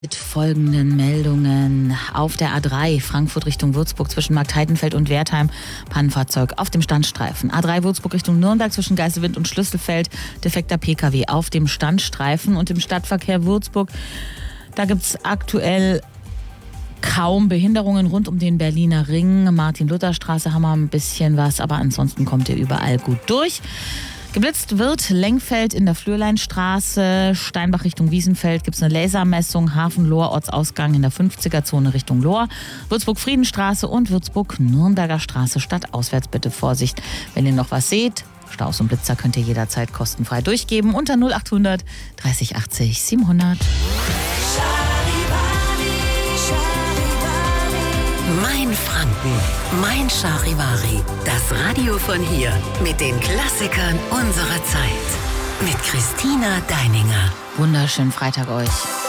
Mit folgenden Meldungen: Auf der A3 Frankfurt Richtung Würzburg zwischen Marktheidenfeld und Wertheim Pannenfahrzeug auf dem Standstreifen. A3 Würzburg Richtung Nürnberg zwischen Geiselwind und Schlüsselfeld defekter Pkw auf dem Standstreifen. Und im Stadtverkehr Würzburg, da gibt es aktuell kaum Behinderungen rund um den Berliner Ring. Martin-Luther-Straße haben wir ein bisschen was, aber ansonsten kommt ihr überall gut durch. Geblitzt wird Lengfeld in der Flürleinstraße, Steinbach Richtung Wiesenfeld gibt es eine Lasermessung, Hafen-Lohr, Ortsausgang in der 50er-Zone Richtung Lohr, Würzburg-Friedenstraße und Würzburg-Nürnberger Straße stadtauswärts bitte Vorsicht. Wenn ihr noch was seht, Staus und Blitzer könnt ihr jederzeit kostenfrei durchgeben unter 0800 30 80 700. Mein Franken, mein Charivari, das Radio von hier mit den Klassikern unserer Zeit. Mit Christina Deininger. Wunderschönen Freitag euch.